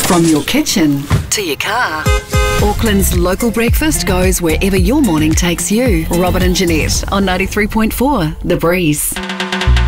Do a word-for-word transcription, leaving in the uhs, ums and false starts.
From your kitchen to your car, Auckland's local breakfast goes wherever your morning takes you. Robert and Jeanette on ninety-three point four The Breeze.